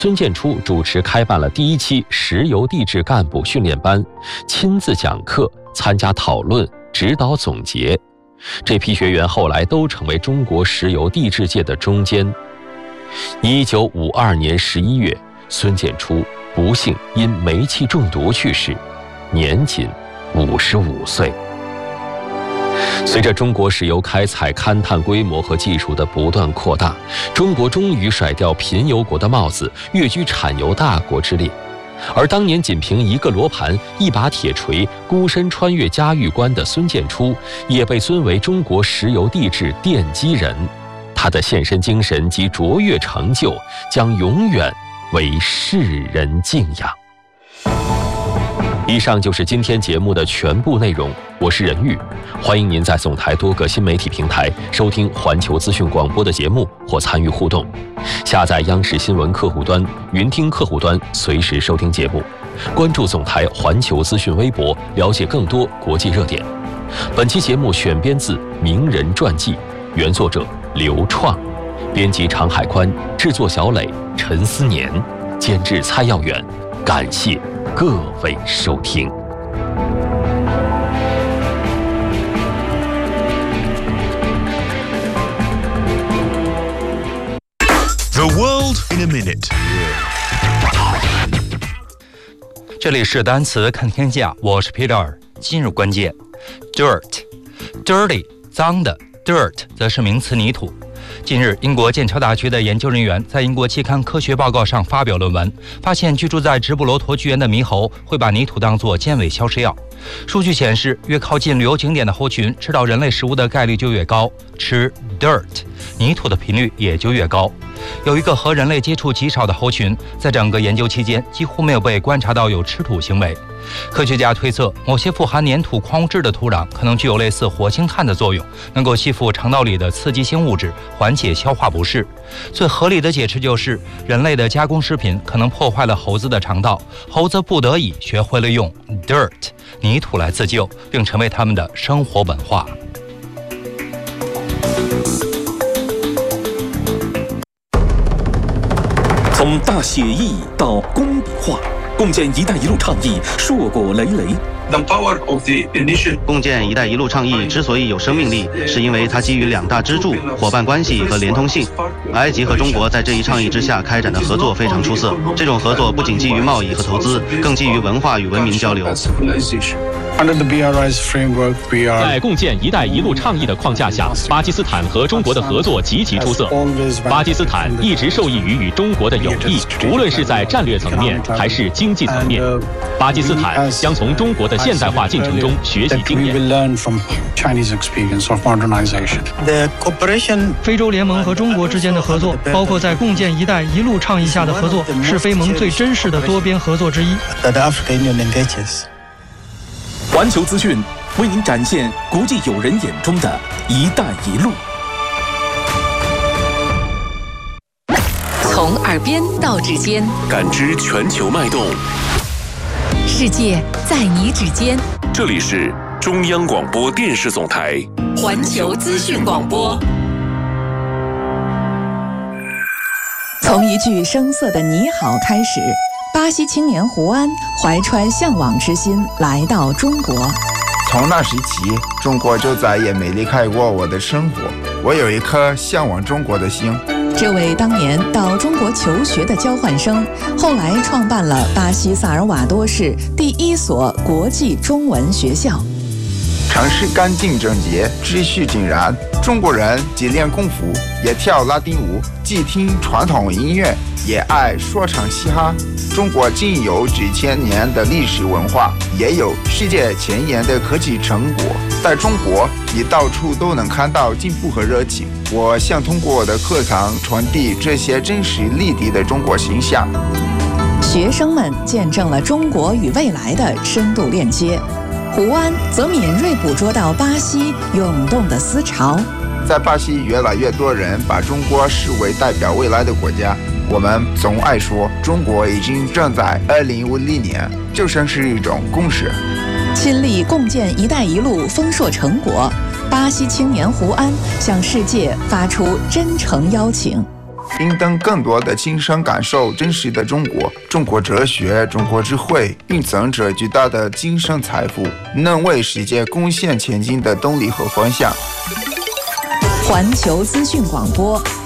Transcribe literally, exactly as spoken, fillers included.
孙建初主持开办了第一期石油地质干部训练班，亲自讲课，参加讨论，指导总结。这批学员后来都成为中国石油地质界的中坚。一九五二年十一月，孙建初不幸因煤气中毒去世，年仅五十五岁。随着中国石油开采勘探规模和技术的不断扩大，中国终于甩掉贫油国的帽子，跃居产油大国之列。而当年仅凭一个罗盘、一把铁锤，孤身穿越嘉峪关的孙建初，也被尊为中国石油地质奠基人。他的献身精神及卓越成就，将永远为世人敬仰。以上就是今天节目的全部内容，我是任玉，欢迎您在总台多个新媒体平台收听环球资讯广播的节目或参与互动。下载央视新闻客户端、云听客户端，随时收听节目。关注总台环球资讯微博，了解更多国际热点。本期节目选编自《名人传记》，原作者刘创，编辑常海宽，制作小磊、陈思年，监制蔡耀远。感谢各位收听。 The world in a minute。 这里是单词看天下，我是 Peter。今日关键 ，dirt，dirty， 脏的 ，dirt 则是名词泥土。近日，英国剑桥大学的研究人员在英国期刊《科学报告》上发表论文，发现居住在直布罗陀巨岩的猕猴会把泥土当作尖尾消食药。数据显示，越靠近旅游景点的猴群，吃到人类食物的概率就越高，吃 dirt 泥土的频率也就越高。有一个和人类接触极少的猴群，在整个研究期间几乎没有被观察到有吃土行为。科学家推测，某些富含粘土矿物质的土壤可能具有类似活性炭的作用，能够吸附肠道里的刺激性物质，缓解消化不适。最合理的解释就是，人类的加工食品可能破坏了猴子的肠道，猴子不得已学会了用 dirt 泥土来自救，并成为他们的生活文化。 从大写意到工笔画，共建“一带一路”倡议硕果累累。 共建“一带一路”倡议之所以有生命力，是因为它基于两大支柱：伙伴关系和连通性。埃及和中国在这一倡议之下开展的合作非常出色。这种合作不仅基于贸易和投资，更基于文化与文明交流。 在共建“一带一路”倡议的框架下，巴基斯坦和中国的合作极其出色。巴基斯坦一直受益于与中国的友谊，无论是在战略层面还是经济层面。巴基斯坦将从中国的现代化进程中学习经验。 非洲联盟和中国之间的合作，包括在共建“一带一路”倡议下的合作，是非盟最真实的多边合作之一。 环球资讯为您展现国际友人眼中的一带一路。 从耳边到指尖， 感知全球脉动， 世界在你指尖。 这里是中央广播电视总台环球资讯广播。从一句生涩的你好开始，巴西青年胡安怀揣向往之心来到中国。 从那时起，中国就再也没离开过我的生活。我有一颗向往中国的心。 这位当年到中国求学的交换生，后来创办了巴西萨尔瓦多市第一所国际中文学校。 城市干净整洁，秩序井然。中国人既练功夫，也跳拉丁舞，既听传统音乐，也爱说唱嘻哈。中国既有几千年的历史文化，也有世界前沿的科技成果。在中国，你到处都能看到进步和热情。我想通过我的课堂传递这些真实立体的中国形象。 学生们见证了中国与未来的深度链接。胡安则敏锐捕捉到巴西涌动的思潮。 在巴西，越来越多人把中国视为代表未来的国家。我们总爱说中国已经正在二零五零年，就像是一种共识。 亲历共建“一带一路”丰硕成果，巴西青年胡安向世界发出真诚邀请。 并等更多的亲身感受真实的中国。中国哲学、中国智慧蕴藏着巨大的精神财富，能为世界贡献前进的动力和方向。 环球资讯广播